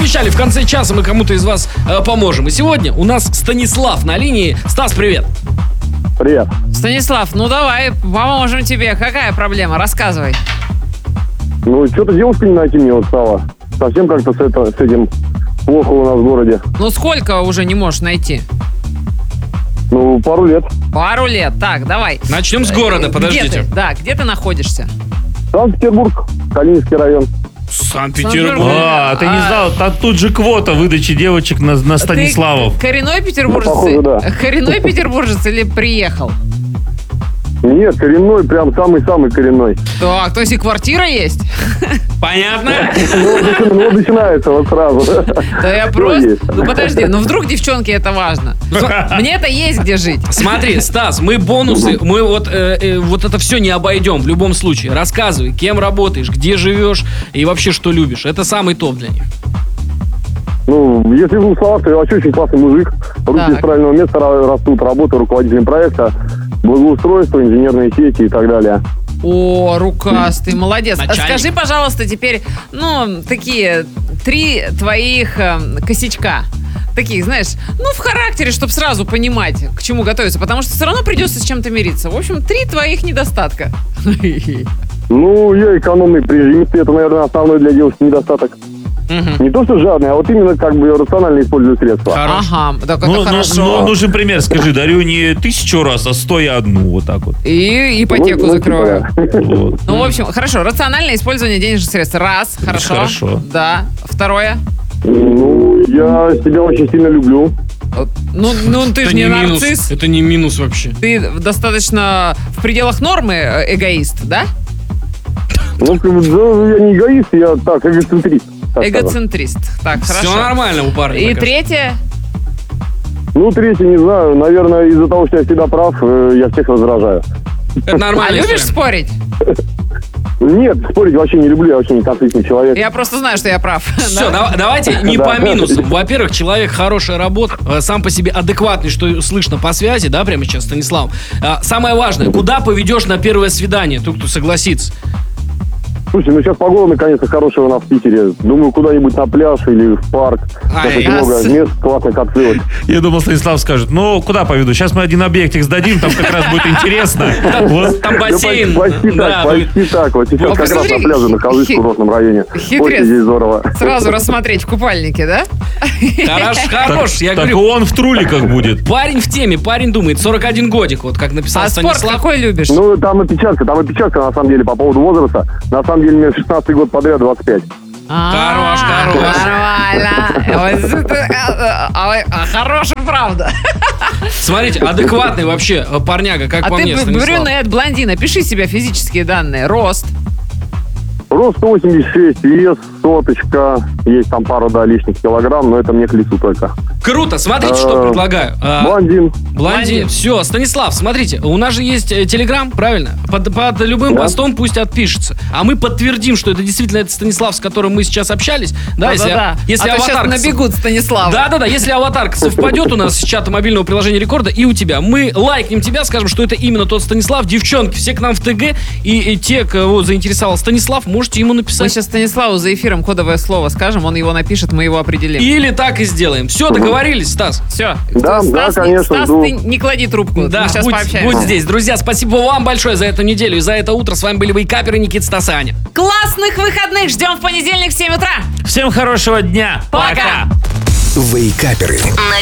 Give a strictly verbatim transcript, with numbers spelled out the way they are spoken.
обещали, в конце часа мы кому-то из вас э, поможем. И сегодня у нас Станислав на линии. Стас, привет. Привет. Станислав, ну давай, поможем тебе. Какая проблема? Рассказывай. Ну, что-то девушку не найти мне вот стало. Совсем как-то с, это, с этим плохо у нас в городе. Ну сколько уже не можешь найти? Ну, пару лет. Пару лет. Так, давай. Начнем с города, Где подождите. ты? Да, где ты находишься? Санкт-Петербург, Калининский район. Санкт-Петербург. А, ты не знал, там тут же квота выдачи девочек на, на Станиславов. Ты коренной петербуржец? Ну, похоже, да. Коренной петербуржец или приехал? Нет, коренной, прям самый-самый коренной. Так, то есть и квартира есть? Понятно? Ну, вот, ну, вот начинается вот сразу. Да я просто... Ну подожди, ну вдруг девчонки это важно? Мне-то есть где жить. Смотри, Стас, мы бонусы, мы вот, э, э, вот это все не обойдем в любом случае. Рассказывай, кем работаешь, где живешь и вообще что любишь. Это самый топ для них. Ну, если в двух словах, то я вообще очень классный мужик. Руки Так. из правильного места ра- растут, работаю руководителем проекта, благоустройство, инженерные сети и так далее. О, рукастый, молодец. Начальник. Скажи, пожалуйста, теперь, ну, такие три твоих э, косячка. Таких, знаешь, ну, в характере, чтобы сразу понимать, к чему готовиться. Потому что все равно придется с чем-то мириться. В общем, три твоих недостатка. Ну, я экономный, прижимистый, это, наверное, основной для девушки недостаток. Не то, что жадный, а вот именно как бы рационально использую средства. Хорош. Ага, так Ну, это ну, хорошо. ну, нужен пример, скажи, дарю не тысячу раз, а сто и одну, вот так вот. И ипотеку Ну, ну, закрою. типа, да. Вот. Ну, в общем, хорошо. Рациональное использование денежных средств. Раз, хорошо. хорошо. Да. Второе. Ну, я себя очень сильно люблю. Ну, ну ты Это же не минус. нарцисс. Это не минус вообще. Ты достаточно в пределах нормы э, эгоист, да? Ну, как бы, да, я не эгоист, я так, эгоцентрист. так скажем. Эгоцентрист. Так, Все хорошо. нормально у парня. И мне кажется. третье. Ну, третий, не знаю, наверное, из-за того, что я всегда прав, э, я всех раздражаю. Это А нормально. любишь спорить? Нет, спорить вообще не люблю, я очень конфликтный человек. Я просто знаю, что я прав. Все, Да. давайте не Да. по минусам. Во-первых, человек хорошая работа, э, сам по себе адекватный, что слышно по связи, да, прямо сейчас, Станислав. А, Самое важное, куда поведешь на первое свидание, тот, кто согласится. Слушай, ну сейчас погода наконец-то хорошая у нас в Питере. Думаю, куда-нибудь на пляж или в парк. Ай, Сейчас очень ясно. много мест классных отсылок. Я думал, Станислав скажет, ну, куда поведу? Сейчас мы один объектик сдадим, там как раз будет интересно. Вот. Там Да, бассейн. почти, почти Да, так, будет. почти так. Вот сейчас Вот как раз посмотри, на пляже нахожусь хи- в курортном районе. хитрец. Очень здесь здорово. Сразу рассмотреть в купальнике, да? Хорош, хорош, я Так и говорю. он в труликах будет. Парень в теме, парень думает, сорок один годик, вот как написал А спорт Станислав. какой любишь? Ну, там опечатка, там опечатка на самом деле по поводу возраста. На самом деле мне шестнадцатый год подряд двадцать пять. А, Хорош, хорош. Нормально. Вот это, а, а, а, Хорош, правда. Смотрите, адекватный вообще э, парняга, как А по ты мне, б- Станислав. брюнет, блондин, опиши себя физические данные. Рост. Рост сто восемьдесят шесть, вес, соточка. Есть там пару, да, лишних килограмм, но это мне к лицу только. Круто, смотрите, что Э, предлагаю. А, Блондин. Блондин. Все, Станислав, смотрите, у нас же есть э, Телеграм, правильно? Под, под любым Да. постом пусть отпишется. А мы подтвердим, что это действительно этот Станислав, с которым мы сейчас общались. Да, если, Да-да-да. если а то сейчас аватарка... набегут Станислава. Да-да-да, если аватарка совпадет у нас с чата мобильного приложения Рекорда и у тебя, мы лайкнем тебя, скажем, что это именно тот Станислав. Девчонки, все к нам в ТГ, и, и те, кого заинтересовал Станислав, можете ему Мы написать. сейчас Станиславу за эфиром кодовое слово скажем, он его напишет, мы его определим. Или так и сделаем. Все, договорились, Стас? Все. Да, да, конечно, Стас, жду. ты не клади трубку. Да, мы сейчас будь, пообщаемся. будь здесь. Друзья, спасибо вам большое за эту неделю и за это утро. С вами были вейкаперы Никита, Стас и Аня. Классных выходных. Ждем в понедельник в семь утра. Всем хорошего дня. Пока. Вейкаперы.